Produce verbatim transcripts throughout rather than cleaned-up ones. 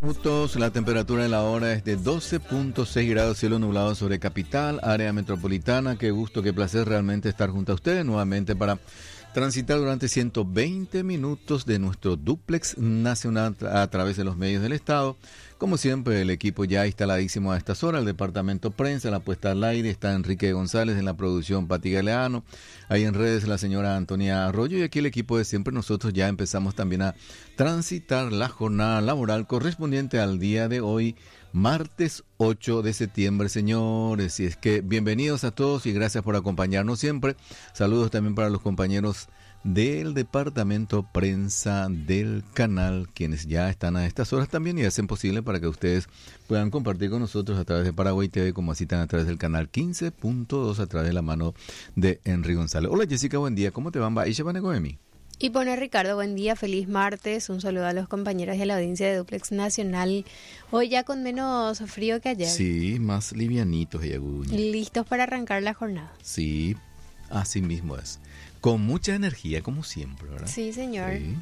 Minutos, la temperatura de la hora es de doce punto seis grados, cielo nublado sobre capital, área metropolitana. Qué gusto, qué placer realmente estar junto a ustedes nuevamente para transitar durante ciento veinte minutos de nuestro dúplex nacional a través de los medios del Estado. Como siempre, el equipo ya instaladísimo a estas horas, el departamento prensa, la puesta al aire, está Enrique González en la producción, Pati Galeano, ahí en redes la señora Antonia Arroyo, y aquí el equipo de siempre. Nosotros ya empezamos también a transitar la jornada laboral correspondiente al día de hoy, martes ocho de septiembre, señores. Y es que bienvenidos a todos y gracias por acompañarnos siempre. Saludos también para los compañeros del departamento prensa del canal, quienes ya están a estas horas también y hacen posible para que ustedes puedan compartir con nosotros a través de Paraguay T V, como así están a través del canal quince punto dos, a través de la mano de Enrique González. Hola Jessica, buen día, ¿cómo te van? ¿Y se van a Goemi? Y pone Ricardo, buen día, feliz martes, un saludo a los compañeros de la audiencia de Duplex Nacional. Hoy ya con menos frío que ayer. Sí, más livianitos, Yaguña. Listos para arrancar la jornada. Sí, así mismo es. Con mucha energía, como siempre, ¿verdad? Sí, señor. Sí.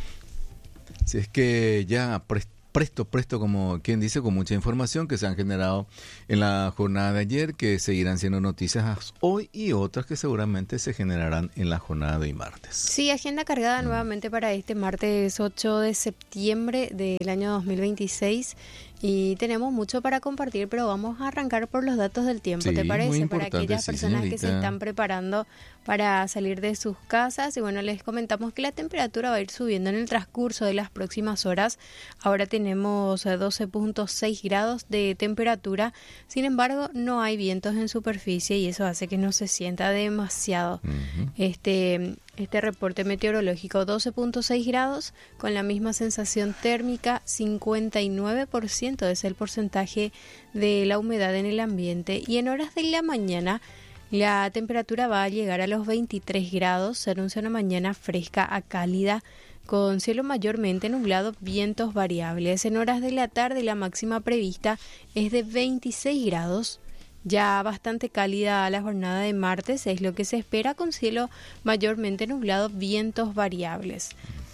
Si es que ya presto, presto, presto, como quien dice, con mucha información que se han generado en la jornada de ayer, que seguirán siendo noticias hoy y otras que seguramente se generarán en la jornada de hoy martes. Sí, agenda cargada mm. nuevamente para este martes ocho de septiembre del año dos mil veintiséis. Y tenemos mucho para compartir, pero vamos a arrancar por los datos del tiempo, sí, ¿te parece? Para aquellas sí, personas señorita. que se están preparando para salir de sus casas. Y bueno, les comentamos que la temperatura va a ir subiendo en el transcurso de las próximas horas. Ahora tenemos doce punto seis grados de temperatura. Sin embargo, no hay vientos en superficie y eso hace que no se sienta demasiado. Uh-huh. Este... Este reporte meteorológico, doce punto seis grados, con la misma sensación térmica, cincuenta y nueve por ciento es el porcentaje de la humedad en el ambiente. Y en horas de la mañana, la temperatura va a llegar a los veintitrés grados, se anuncia una mañana fresca a cálida, con cielo mayormente nublado, vientos variables. En horas de la tarde, la máxima prevista es de veintiséis grados. Ya bastante cálida la jornada de martes, es lo que se espera, con cielo mayormente nublado, vientos variables.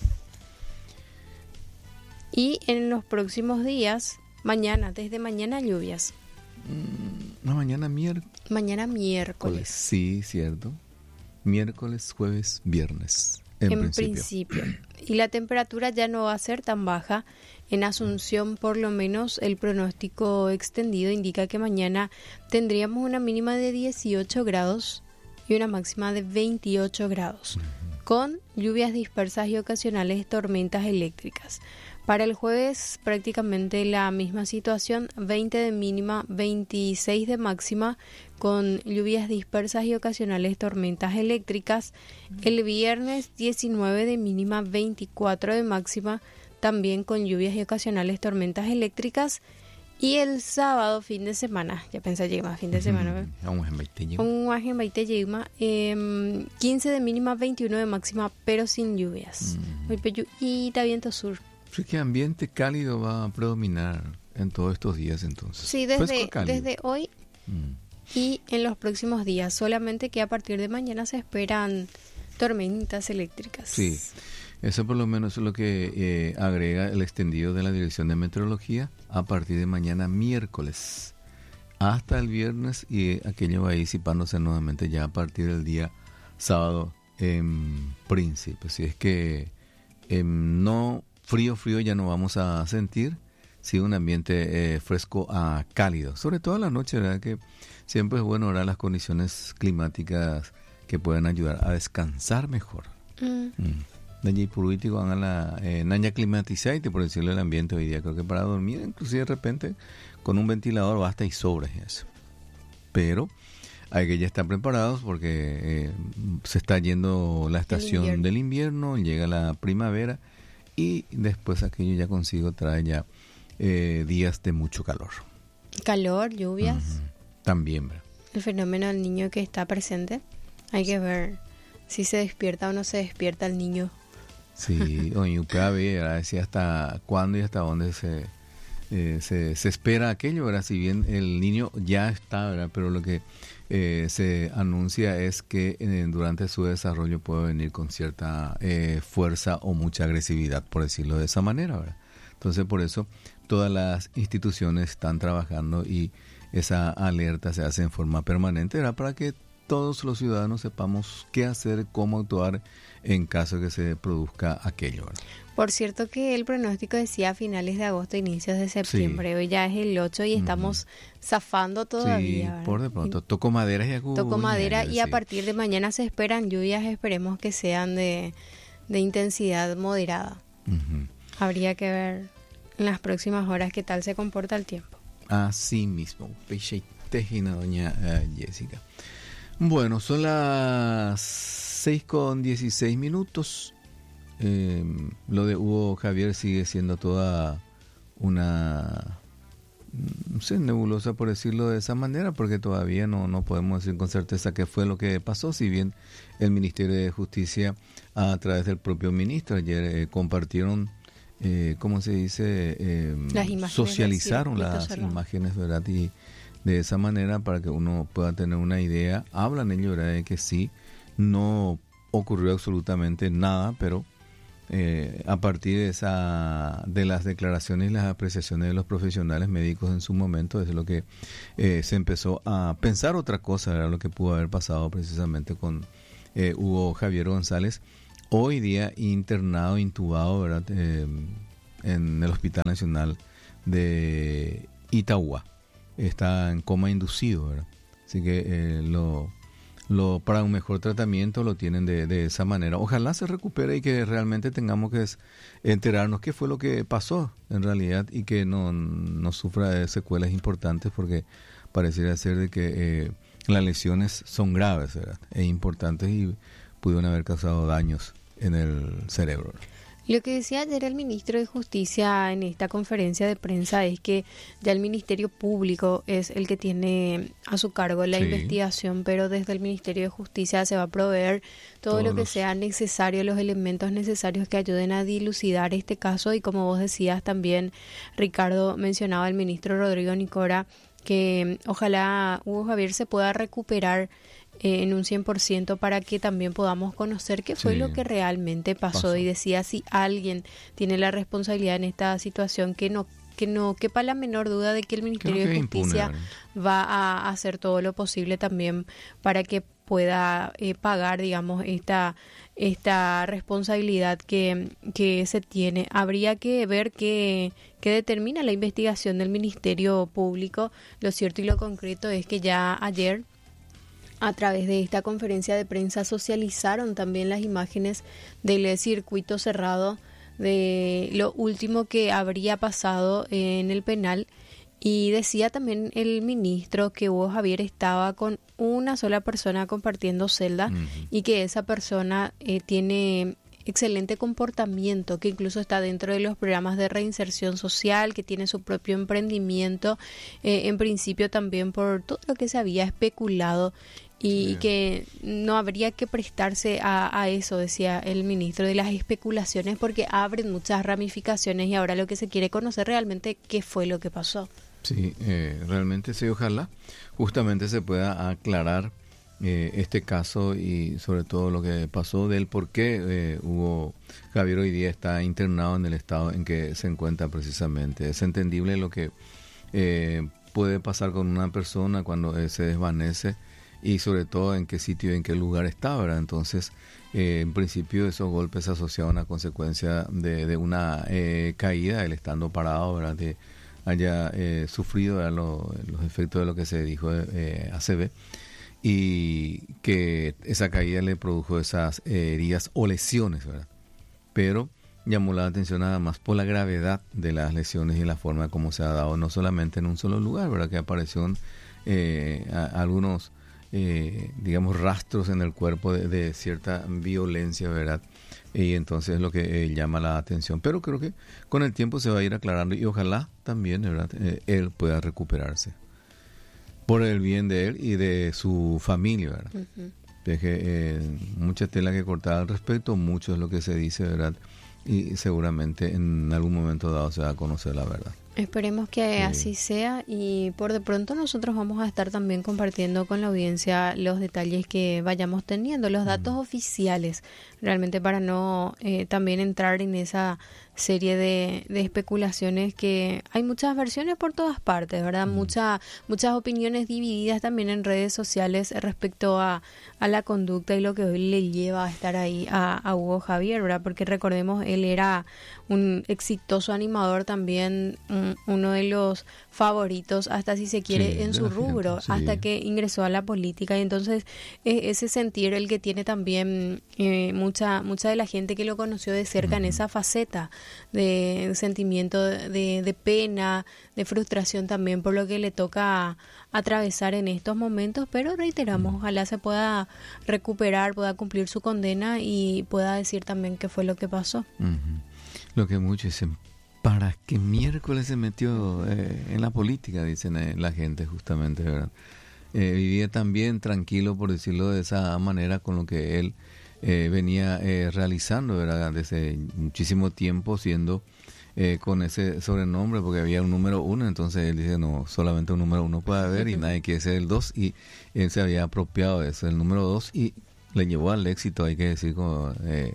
Y en los próximos días, mañana, desde mañana lluvias. No, mañana miércoles. Mañana miércoles. Sí, cierto. Miércoles, jueves, viernes. En, en principio. principio. Y la temperatura ya no va a ser tan baja. En Asunción, por lo menos, el pronóstico extendido indica que mañana tendríamos una mínima de dieciocho grados y una máxima de veintiocho grados, con lluvias dispersas y ocasionales tormentas eléctricas. Para el jueves, prácticamente la misma situación, veinte de mínima, veintiséis de máxima, con lluvias dispersas y ocasionales tormentas eléctricas. El viernes, diecinueve de mínima, veinticuatro de máxima, también con lluvias y ocasionales tormentas eléctricas. Y el sábado, fin de semana, ya pensé llegar fin de semana, un veinte llegma, eh, quince de mínima, veintiuno de máxima, pero sin lluvias. Mm. Y está viento sur. Sí, que ambiente cálido va a predominar en todos estos días entonces. Sí, desde, desde hoy mm. y en los próximos días, solamente que a partir de mañana se esperan tormentas eléctricas. Sí. Eso por lo menos es lo que eh, agrega el extendido de la Dirección de Meteorología a partir de mañana miércoles hasta el viernes, y aquello va disipándose nuevamente ya a partir del día sábado en principio. Si es que eh, no frío, frío ya no vamos a sentir, sí un ambiente eh, fresco a cálido, sobre todo en la noche, ¿verdad? Que siempre es bueno orar las condiciones climáticas que pueden ayudar a descansar mejor. Mm. Mm. Nanya Purúitico hagan la eh, Nanya climatizante, por decirlo, el ambiente hoy día. Creo que para dormir, inclusive de repente, con un ventilador basta y sobra eso. Pero hay que ya estar preparados porque eh, se está yendo la estación invierno. del invierno, llega la primavera y después aquello ya consigo trae ya eh, días de mucho calor. Calor, lluvias. Uh-huh. También, ¿verdad? El fenómeno del niño que está presente. Hay que ver si se despierta o no se despierta el niño. Sí, oye, usted ve, decir hasta cuándo y hasta dónde se, eh, se, se espera aquello, ¿verdad? Si bien el niño ya está, ¿verdad? Pero lo que eh, se anuncia es que eh, durante su desarrollo puede venir con cierta eh, fuerza o mucha agresividad, por decirlo de esa manera, ¿verdad? Entonces, por eso todas las instituciones están trabajando y esa alerta se hace en forma permanente, ¿verdad? Para que todos los ciudadanos sepamos qué hacer, cómo actuar en caso de que se produzca aquello, ¿verdad? Por cierto que el pronóstico decía finales de agosto, inicios de septiembre. Sí. Hoy ya es el ocho y estamos uh-huh. zafando todavía. Sí, ¿verdad? Por de pronto. Toco madera y acuña. Toco madera y a partir de mañana se esperan lluvias, esperemos que sean de, de intensidad moderada. Uh-huh. Habría que ver en las próximas horas qué tal se comporta el tiempo. Así mismo. Peixe tejina, doña uh, Jessica. Bueno, son las seis con dieciséis minutos. Eh, lo de Hugo Javier sigue siendo toda una, no sé, nebulosa por decirlo de esa manera, porque todavía no, no podemos decir con certeza qué fue lo que pasó, si bien el Ministerio de Justicia, a través del propio ministro, ayer eh, compartieron, eh, ¿cómo se dice? Eh, las imágenes socializaron las imágenes, ¿verdad? Y de esa manera, para que uno pueda tener una idea, hablan ellos, ¿verdad?, de que sí, no ocurrió absolutamente nada, pero Eh, a partir de esa de las declaraciones y las apreciaciones de los profesionales médicos en su momento, es lo que eh, se empezó a pensar otra cosa, era lo que pudo haber pasado precisamente con eh, Hugo Javier González, hoy día internado, intubado, ¿verdad?, eh, en el Hospital Nacional de Itagua. Está en coma inducido, ¿verdad? Así que eh, lo Lo, para un mejor tratamiento lo tienen de, de esa manera. Ojalá se recupere y que realmente tengamos que enterarnos qué fue lo que pasó en realidad y que no, no sufra de secuelas importantes, porque pareciera ser de que eh, las lesiones son graves, ¿verdad?, e importantes y pudieron haber causado daños en el cerebro. Lo que decía ayer el ministro de Justicia en esta conferencia de prensa es que ya el Ministerio Público es el que tiene a su cargo la sí. investigación, pero desde el Ministerio de Justicia se va a proveer todo Todos lo que los... sea necesario, los elementos necesarios que ayuden a dilucidar este caso. Y como vos decías también, Ricardo, mencionaba el ministro Rodrigo Nicora, que ojalá Hugo Javier se pueda recuperar Eh, en un cien por ciento para que también podamos conocer qué fue sí, lo que realmente pasó. pasó. Y decía, si alguien tiene la responsabilidad en esta situación, que no que no quepa la menor duda de que el Ministerio de Justicia impune, va a hacer todo lo posible también para que pueda eh, pagar, digamos, esta esta responsabilidad que, que se tiene. Habría que ver qué, qué determina la investigación del Ministerio Público. Lo cierto y lo concreto es que ya ayer, a través de esta conferencia de prensa, socializaron también las imágenes del circuito cerrado de lo último que habría pasado en el penal. Y decía también el ministro que Hugo Javier estaba con una sola persona compartiendo celda uh-huh. y que esa persona eh, tiene excelente comportamiento, que incluso está dentro de los programas de reinserción social, que tiene su propio emprendimiento, eh, en principio también por todo lo que se había especulado. Y sí. que no habría que prestarse a, a eso, decía el ministro, de las especulaciones, porque abren muchas ramificaciones y ahora lo que se quiere conocer realmente qué fue lo que pasó. Sí, eh, realmente sí, ojalá justamente se pueda aclarar eh, este caso y sobre todo lo que pasó del por qué eh, Hugo Javier hoy día está internado en el estado en que se encuentra precisamente. Es entendible lo que eh, puede pasar con una persona cuando eh, se desvanece, y sobre todo en qué sitio y en qué lugar está, ¿verdad? Entonces, eh, en principio esos golpes se asociaban a consecuencia de, de una eh, caída, él estando parado, ¿verdad?, de haya eh, sufrido, ¿verdad?, Lo, los efectos de lo que se dijo eh, A C V, y que esa caída le produjo esas eh, heridas o lesiones, ¿verdad? Pero llamó la atención nada más por la gravedad de las lesiones y la forma como se ha dado, no solamente en un solo lugar, ¿verdad?, que aparecieron eh, a, a algunos Eh, digamos, rastros en el cuerpo de, de cierta violencia, ¿verdad? Y entonces es lo que eh, llama la atención. Pero creo que con el tiempo se va a ir aclarando y ojalá también, ¿verdad?, eh, él pueda recuperarse por el bien de él y de su familia, ¿verdad? Uh-huh. Es que eh, mucha tela que cortar al respecto, mucho es lo que se dice, ¿verdad? Y seguramente en algún momento dado se va a conocer la verdad. Esperemos que Sí. así sea y por de pronto nosotros vamos a estar también compartiendo con la audiencia los detalles que vayamos teniendo, los datos oficiales, realmente para no eh, también entrar en esa serie de, de especulaciones que hay muchas versiones por todas partes, ¿verdad? Mm. Mucha, muchas opiniones divididas también en redes sociales respecto a, a la conducta y lo que hoy le lleva a estar ahí a, a Hugo Javier, ¿verdad? Porque recordemos, él era un exitoso animador también, un, uno de los favoritos, hasta si se quiere, Sí, en de su la gente, rubro, sí. hasta que ingresó a la política. Y entonces eh, ese sentir el que tiene también eh, mucha mucha de la gente que lo conoció de cerca en Ujú. esa faceta de sentimiento de, de pena, de frustración también por lo que le toca atravesar en estos momentos, pero reiteramos, ojalá se pueda recuperar, pueda cumplir su condena y pueda decir también qué fue lo que pasó. Ujú. Lo que muchos dicen, ¿para qué miércoles se metió eh, en la política? Dicen eh, la gente justamente, ¿verdad? Eh, vivía tan bien, tranquilo, por decirlo de esa manera, con lo que él eh, venía eh, realizando, ¿verdad? Desde muchísimo tiempo, siendo eh, con ese sobrenombre, porque había un número uno, entonces él dice, no, solamente un número uno puede haber y nadie quiere ser el dos, y él se había apropiado de eso, el número dos, y le llevó al éxito, hay que decir, como, eh,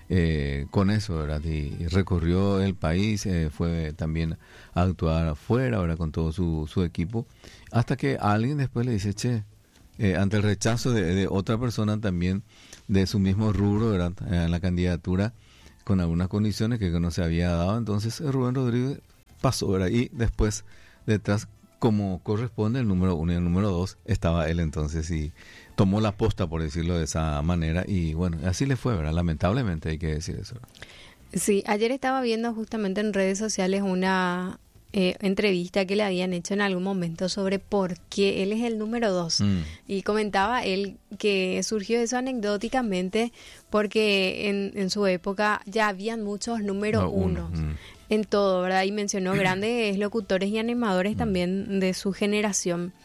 eh, con eso, ¿verdad? Y, y recorrió el país, eh, fue también a actuar afuera, ¿verdad? Con todo su, su equipo, hasta que alguien después le dice, che, eh, ante el rechazo de, de otra persona también de su mismo rubro, ¿verdad? En la candidatura, con algunas condiciones que no se había dado, entonces Rubén Rodríguez pasó, ¿verdad? Y después, detrás, como corresponde, el número uno y el número dos, estaba él entonces y tomó la posta, por decirlo de esa manera, y bueno, así le fue, ¿verdad? Lamentablemente hay que decir eso, ¿verdad? Sí, ayer estaba viendo justamente en redes sociales una eh, entrevista que le habían hecho en algún momento sobre por qué él es el número dos. Mm. Y comentaba él que surgió eso anecdóticamente porque en, en su época ya habían muchos número No, uno. uno, mm. En todo, ¿verdad? Y mencionó grandes locutores y animadores también de su generación.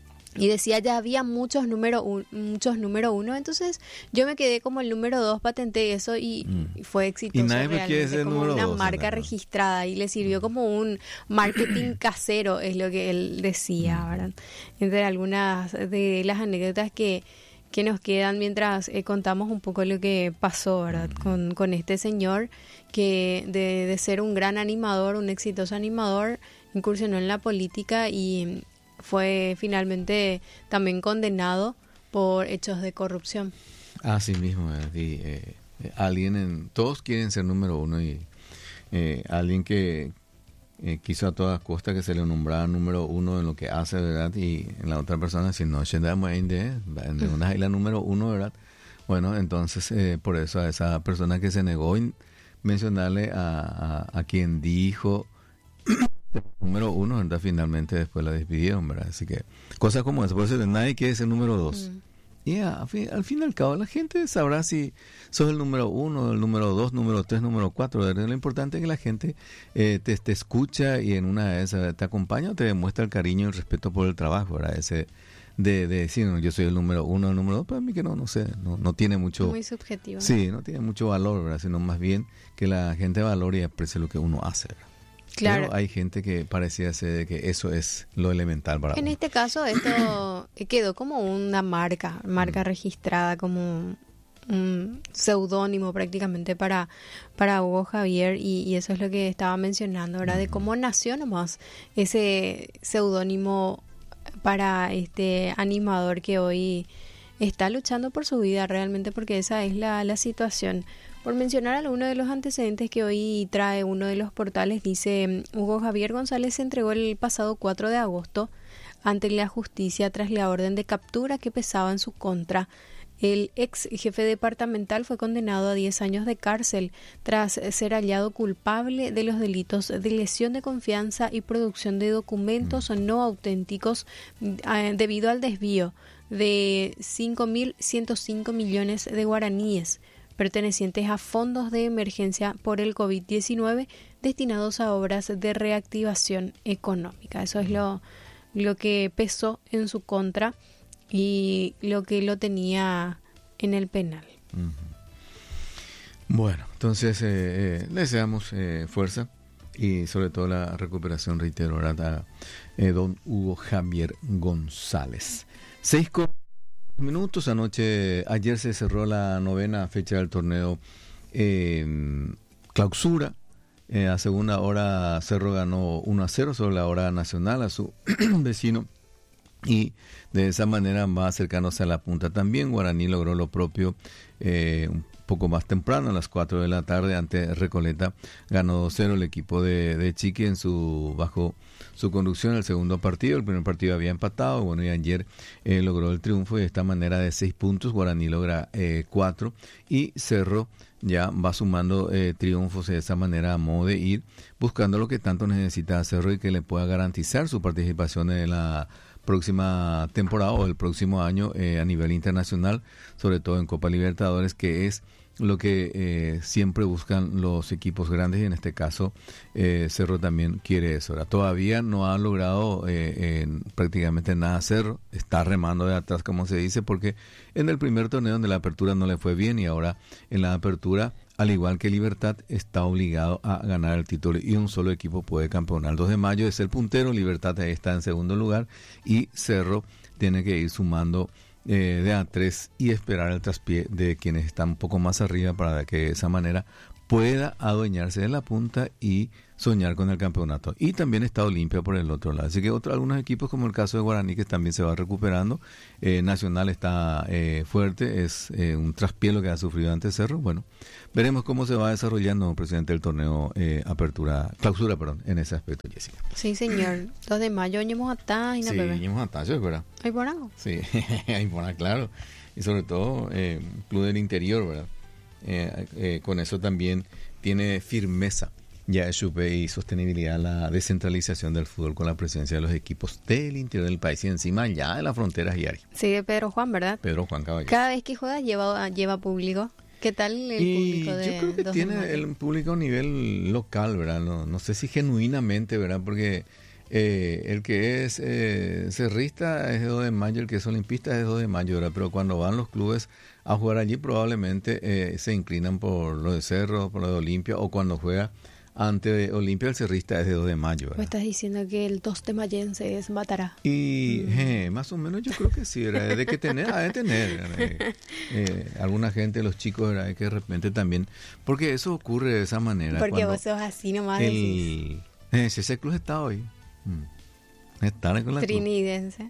Y decía, ya había muchos número un, muchos número uno, entonces yo me quedé como el número dos, patenté eso y Mm. fue exitoso Y nadie me quiere realmente, ser como número una dos, marca ¿verdad? registrada y le sirvió como un marketing casero, es lo que él decía, ¿verdad? Entre algunas de las anécdotas que, que nos quedan mientras eh, contamos un poco lo que pasó, ¿verdad? Con, con este señor que de, de ser un gran animador, un exitoso animador, incursionó en la política y fue finalmente también condenado por hechos de corrupción. Así mismo, ¿verdad? Y, eh, eh, alguien en, todos quieren ser número uno y eh, alguien que eh, quiso a todas costas que se le nombrara número uno en lo que hace, ¿verdad? Y en la otra persona decir, no, de una isla número uno, ¿verdad? Bueno, entonces eh, por eso a esa persona que se negó in- mencionarle a, a, a quien dijo número uno, ¿verdad? Finalmente después la despidieron, ¿verdad? Así que cosas como eso, por eso nadie quiere ser número dos. Mm. Y a- a fin- al fin y al cabo la gente sabrá si sos el número uno, el número dos, número tres, número cuatro. ¿Verdad? Lo importante es que la gente eh, te, te escucha y en una de esas te acompaña o te demuestra el cariño y el respeto por el trabajo, ¿verdad? Ese de, de decir, no, yo soy el número uno, el número dos, para mí que no, no sé, no, no tiene mucho... Muy subjetivo. Sí, no tiene mucho valor, ¿verdad? Sino más bien que la gente valore y aprecie lo que uno hace, ¿verdad? Claro. Pero hay gente que parecía ser de que eso es lo elemental para En uno. este caso esto quedó como una marca, marca Mm. registrada, como un seudónimo prácticamente para, para Hugo Javier y, y eso es lo que estaba mencionando, ¿verdad? De cómo nació nomás ese seudónimo para este animador que hoy está luchando por su vida realmente, porque esa es la, la situación. Por mencionar algunos de los antecedentes que hoy trae uno de los portales, dice: Hugo Javier González se entregó el pasado cuatro de agosto ante la justicia tras la orden de captura que pesaba en su contra. El ex jefe departamental fue condenado a diez años de cárcel tras ser hallado culpable de los delitos de lesión de confianza y producción de documentos no auténticos eh, debido al desvío de cinco mil ciento cinco millones de guaraníes pertenecientes a fondos de emergencia por el COVID diecinueve destinados a obras de reactivación económica. Eso es lo, lo que pesó en su contra y lo que lo tenía en el penal. Uh-huh. Bueno, entonces eh, eh, le deseamos eh, fuerza y sobre todo la recuperación, reitero, ¿verdad? A, eh, don Hugo Javier González. Seis con minutos. Anoche, ayer se cerró la novena fecha del torneo eh, Clausura. Eh, a segunda hora Cerro ganó uno a cero sobre la hora nacional a su vecino, y de esa manera va acercándose a la punta. También Guaraní logró lo propio eh, un poco más temprano, a las cuatro de la tarde, ante Recoleta. Ganó dos cero el equipo de, de Chiqui en su bajo su conducción el segundo partido. El primer partido había empatado, bueno, y ayer eh, logró el triunfo, y de esta manera de seis puntos Guaraní logra eh, cuatro, y Cerro ya va sumando eh, triunfos de esa manera, a modo de ir buscando lo que tanto necesita Cerro y que le pueda garantizar su participación en la próxima temporada o el próximo año eh, a nivel internacional, sobre todo en Copa Libertadores, que es lo que eh, siempre buscan los equipos grandes, y en este caso eh, Cerro también quiere eso. Ahora, todavía no ha logrado eh, en prácticamente nada Cerro, está remando de atrás, como se dice, porque en el primer torneo de la Apertura no le fue bien, y ahora en la Apertura, al igual que Libertad, está obligado a ganar el título, y un solo equipo puede campeonar. El dos de mayo es el puntero, Libertad está en segundo lugar, y Cerro tiene que ir sumando Eh, de a tres y esperar el traspié de quienes están un poco más arriba, para que de esa manera pueda adueñarse de la punta y soñar con el campeonato. Y también está Olimpia por el otro lado. Así que otro, algunos equipos, como el caso de Guaraní, que también se va recuperando. Eh, Nacional está eh, fuerte, es eh, un traspié lo que ha sufrido ante Cerro. Bueno, veremos cómo se va desarrollando, presidente del torneo eh, Apertura, Clausura, perdón, en ese aspecto, Jessica. Sí, señor. dos de mayo, añemos hasta y Sí, añemos hasta, eso es verdad. ¿Hay por algo? Sí, hay por ahí, claro. Y sobre todo, eh, club del interior, ¿verdad? Eh, eh, con eso también tiene firmeza ya S U P y sostenibilidad la descentralización del fútbol, con la presencia de los equipos del interior del país y encima ya de las fronteras y áreas. Sí, de Pedro Juan, ¿verdad? Pedro Juan Caballero. Cada vez que juega lleva, lleva público. ¿Qué tal el y público de yo creo que tiene el público a nivel local, ¿verdad? No, no sé si genuinamente, ¿verdad? Porque eh, el que es eh, cerrista es de dos de mayo, el que es olimpista es de dos de mayo, ¿verdad? Pero cuando van los clubes a jugar allí, probablemente eh, se inclinan por lo de Cerro, por lo de Olimpia, o cuando juega ante Olimpia, el cerrista es de dos de mayo, ¿verdad? Me estás diciendo que el dos de mayense es Matará. Y mm. eh, más o menos yo creo que sí, ¿verdad? De que tener, ha de tener eh, eh, alguna gente, los chicos, ¿verdad? Que de repente también, porque eso ocurre de esa manera. Porque vos sos así nomás. El, eh, si ese club está hoy. Mm. Está con la Trinidense.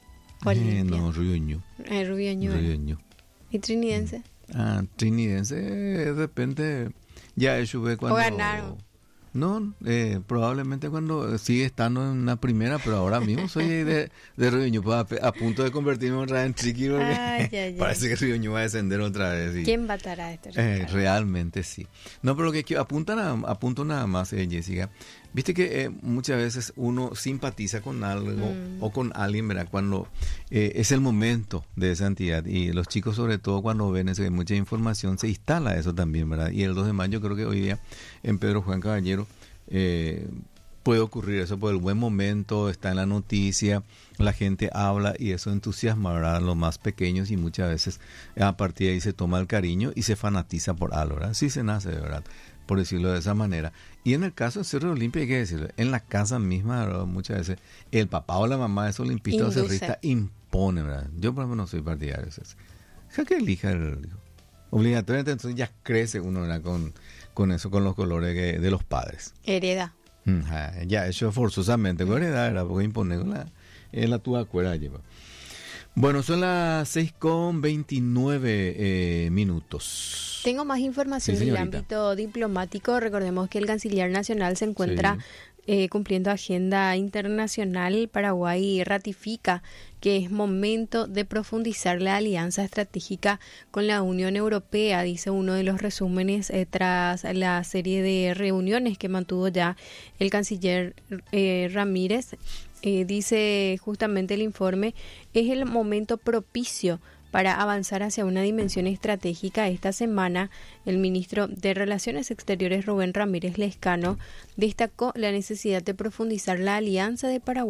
Eh, no, Rubioño. Eh, Rubioño. Rubioño. ¿Y trinidense? Ah, trinidense, de repente ya eso ve cuando... ¿O ganaron? No, eh, probablemente cuando sigue estando en una primera, pero ahora mismo soy de, de Rubioño, pues a, a punto de convertirme otra vez en Chiqui, porque ay, ay, parece ay. que Rubioño va a descender otra vez. Y, ¿quién batará este eh, realmente sí. No, pero lo que apunta nada, apunto nada más, eh, Jessica. Viste que eh, muchas veces uno simpatiza con algo mm. o con alguien, ¿verdad? Cuando eh, es el momento de esa entidad, y los chicos, sobre todo cuando ven eso, que hay mucha información, se instala eso también, ¿verdad? Y el dos de mayo creo que hoy día en Pedro Juan Caballero eh, puede ocurrir eso por el buen momento, está en la noticia, la gente habla y eso entusiasma, ¿verdad?, a los más pequeños, y muchas veces a partir de ahí se toma el cariño y se fanatiza por algo, ¿verdad? Sí se nace, de verdad, por decirlo de esa manera. Y en el caso de Cerro Olimpia, hay que decirlo, en la casa misma, ¿verdad?, muchas veces el papá o la mamá de ese olimpista o cerrista impone, ¿verdad? Yo por ejemplo no soy partidario de eso. Deja que elija el hijo. Obligatoriamente, entonces ya crece uno, ¿verdad?, con, con eso, con los colores que, de los padres. Hereda. Ya, eso forzosamente, con heredad, ¿verdad?, porque imponer la, en la tuya cuera lleva. Bueno, son las seis con veintinueve eh, minutos. Tengo más información sí, en el ámbito diplomático. Recordemos que el canciller nacional se encuentra sí. eh, cumpliendo agenda internacional. Paraguay ratifica que es momento de profundizar la alianza estratégica con la Unión Europea, dice uno de los resúmenes eh, tras la serie de reuniones que mantuvo ya el canciller eh, Ramírez. Eh, dice justamente el informe, es el momento propicio para avanzar hacia una dimensión estratégica. Esta semana, el ministro de Relaciones Exteriores, Rubén Ramírez Lescano, destacó la necesidad de profundizar la alianza de Paraguay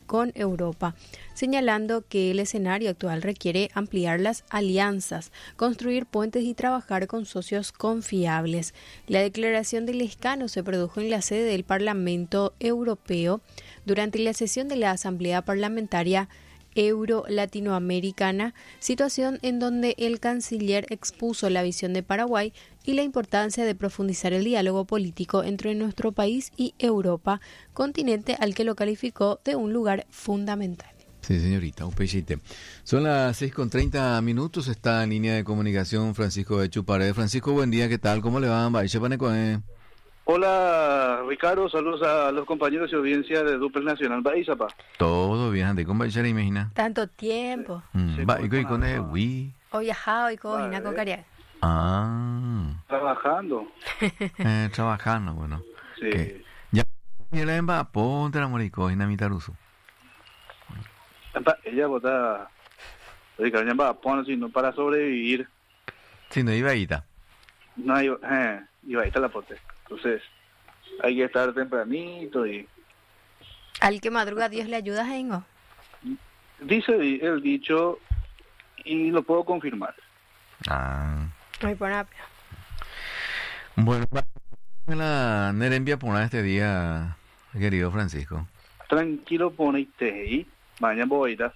con Europa, señalando que el escenario actual requiere ampliar las alianzas, construir puentes y trabajar con socios confiables. La declaración del Lescano se produjo en la sede del Parlamento Europeo durante la sesión de la Asamblea Parlamentaria Euro-Latinoamericana, situación en donde el canciller expuso la visión de Paraguay y la importancia de profundizar el diálogo político entre nuestro país y Europa, continente al que lo calificó de un lugar fundamental. Sí, señorita, un pechite. Son las seis con treinta minutos, está en línea de comunicación Francisco de Chupared. Francisco, buen día, ¿qué tal? ¿Cómo le va? Hola, Ricardo, saludos a los compañeros y audiencia de Dupel Nacional. ¿Baizapa? Todo bien, ¿de cómo va imagina? Tanto tiempo. Va, y con el Wii. Hoy viajado y con Gina Cocarial. Ah. Trabajando. eh, trabajando, bueno. Sí. ¿Qué? Ya, mira, en va, ponte la morico, Gina Mitaruso. Ella vota, Ricardo, ya va a poner, sino para sobrevivir. Si no iba a ir. No, iba, eh, iba a ir a la pote. Entonces, hay que estar tempranito y... Al que madruga Dios le ayuda, Jengo. Dice el dicho y lo puedo confirmar. Ah. Muy buena. Bueno, la Nerembia por este día, querido Francisco. Tranquilo, ponete ahí. Mañana voy a ir.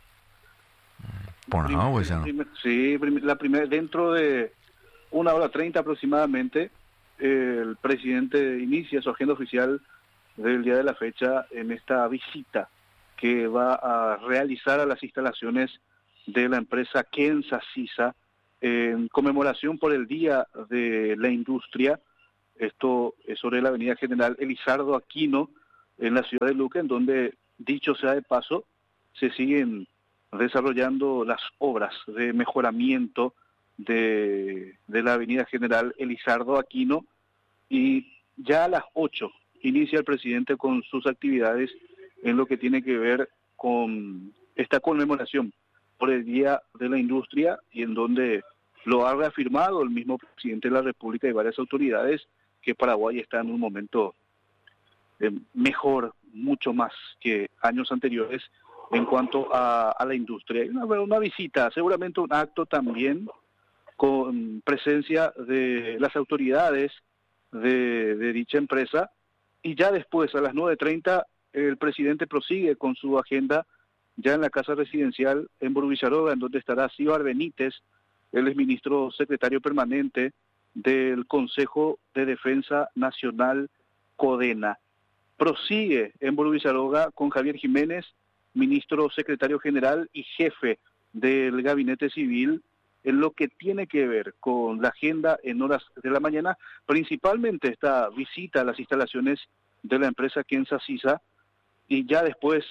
Por nada, pues ya. Sí, la primera, dentro de una hora treinta aproximadamente, el presidente inicia su agenda oficial del día de la fecha en esta visita que va a realizar a las instalaciones de la empresa Kensa Sisa en conmemoración por el Día de la Industria. Esto es sobre la avenida General Elizardo Aquino en la ciudad de Luque, en donde, dicho sea de paso, se siguen desarrollando las obras de mejoramiento de, de la avenida General Elizardo Aquino, y ya a las ocho inicia el presidente con sus actividades en lo que tiene que ver con esta conmemoración por el Día de la Industria, y en donde lo ha reafirmado el mismo presidente de la República y varias autoridades que Paraguay está en un momento eh, mejor, mucho más que años anteriores en cuanto a, a la industria. Una, una visita, seguramente un acto también con presencia de las autoridades de, de dicha empresa, y ya después a las nueve treinta el presidente prosigue con su agenda ya en la casa residencial en Burbicharoga, en donde estará Cíbar Benítez, él es ministro secretario permanente del Consejo de Defensa Nacional CODENA. Prosigue en Burbicharoga con Javier Jiménez, ministro secretario general y jefe del Gabinete Civil, en lo que tiene que ver con la agenda en horas de la mañana, principalmente esta visita a las instalaciones de la empresa Kensa Sisa, y ya después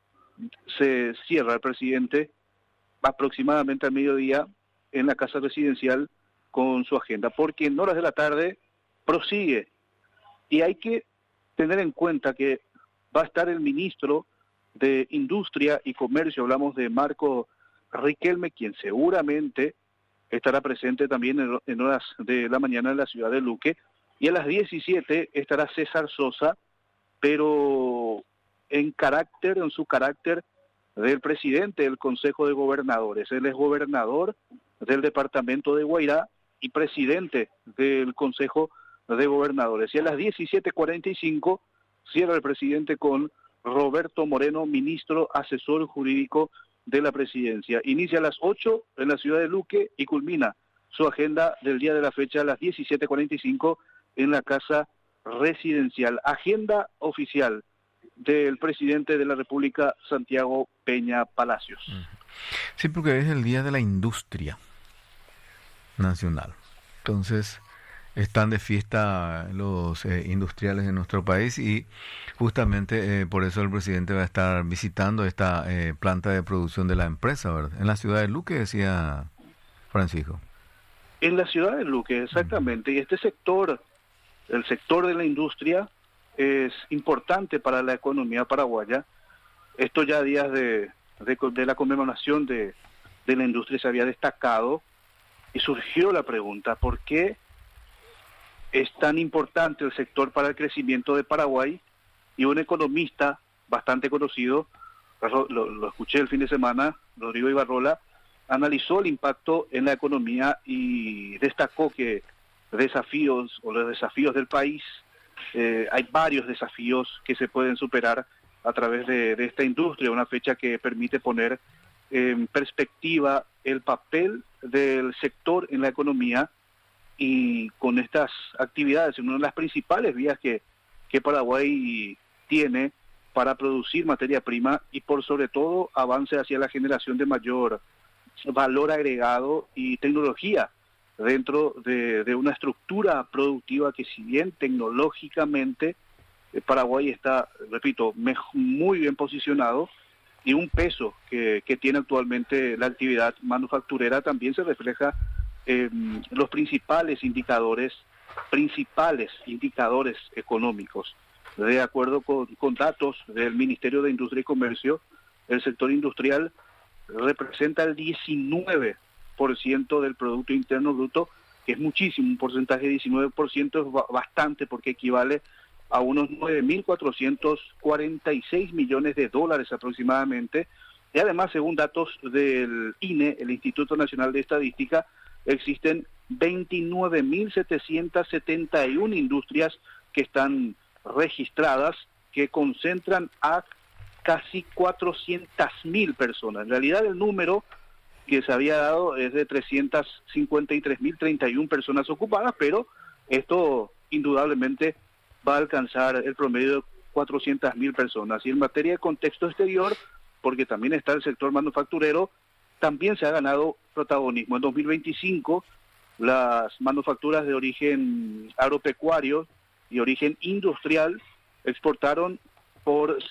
se cierra el presidente aproximadamente al mediodía en la casa residencial con su agenda, porque en horas de la tarde prosigue, y hay que tener en cuenta que va a estar el ministro de Industria y Comercio, hablamos de Marco Riquelme, quien seguramente estará presente también en, en horas de la mañana en la ciudad de Luque, y a las diecisiete estará César Sosa, pero en carácter, en su carácter del presidente del Consejo de Gobernadores. Él es gobernador del departamento de Guairá y presidente del Consejo de Gobernadores. Y a las diecisiete cuarenta y cinco cierra el presidente con Roberto Moreno, ministro asesor jurídico de la presidencia. Inicia a las ocho en la ciudad de Luque y culmina su agenda del día de la fecha a las diecisiete cuarenta y cinco en la casa residencial. Agenda oficial del presidente de la República, Santiago Peña Palacios. Sí, porque es el Día de la Industria Nacional. Entonces, están de fiesta los eh, industriales de nuestro país, y justamente eh, por eso el presidente va a estar visitando esta eh, planta de producción de la empresa, ¿verdad? En la ciudad de Luque, decía Francisco. En la ciudad de Luque, exactamente. Uh-huh. Y este sector, el sector de la industria, es importante para la economía paraguaya. Esto ya a días de, de, de la conmemoración de, de la industria se había destacado, y surgió la pregunta, ¿por qué es tan importante el sector para el crecimiento de Paraguay? Y un economista bastante conocido lo, lo escuché el fin de semana, Rodrigo Ibarrola analizó el impacto en la economía y destacó que desafíos o los desafíos del país, eh, hay varios desafíos que se pueden superar a través de, de esta industria, una fecha que permite poner en perspectiva el papel del sector en la economía y con estas actividades, una de las principales vías que, que Paraguay tiene para producir materia prima y por sobre todo avance hacia la generación de mayor valor agregado y tecnología dentro de, de una estructura productiva que si bien tecnológicamente eh, Paraguay está, repito, mej- muy bien posicionado y un peso que, que tiene actualmente la actividad manufacturera también se refleja en los principales indicadores, principales indicadores económicos. De acuerdo con, con datos del Ministerio de Industria y Comercio, el sector industrial representa el diecinueve por ciento del Producto Interno Bruto, que es muchísimo, un porcentaje de diecinueve por ciento es bastante porque equivale a unos nueve mil cuatrocientos cuarenta y seis millones de dólares aproximadamente, y además, según datos del I N E, el Instituto Nacional de Estadística, existen veintinueve mil setecientos setenta y una industrias que están registradas, que concentran a casi cuatrocientas mil personas. En realidad el número que se había dado es de trescientas cincuenta y tres mil treinta y una personas ocupadas, pero esto indudablemente va a alcanzar el promedio de cuatrocientas mil personas. Y en materia de contexto exterior, porque también está el sector manufacturero, también se ha ganado protagonismo. En dos mil veinticinco, las manufacturas de origen agropecuario y origen industrial exportaron por